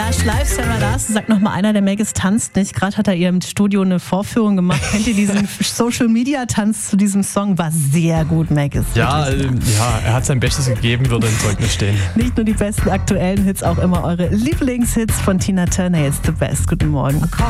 Lush, Live Sarah Larsen, sagt nochmal einer, der Maggis tanzt nicht. Gerade hat er ihr im Studio eine Vorführung gemacht. Kennt ihr diesen Social-Media-Tanz zu diesem Song? War sehr gut, Maggis. Ja, er hat sein Bestes gegeben, würde im Zeugnis stehen. Nicht nur die besten aktuellen Hits, auch immer eure Lieblingshits von Tina Turner. Jetzt The Best. Guten Morgen.